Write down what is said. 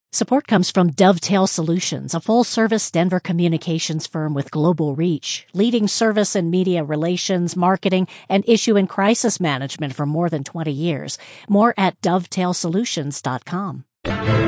Support comes from Dovetail Solutions, a full-service Denver communications firm with global reach, leading service and media relations, marketing, and issue and crisis management for more than 20 years. More at dovetailsolutions.com.